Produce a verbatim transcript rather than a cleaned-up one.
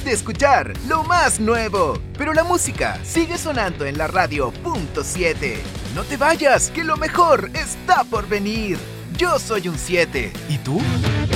de escuchar lo más nuevo, pero la música sigue sonando en la radio punto siete. No te vayas, que lo mejor está por venir. Yo soy un siete. ¿Y tú?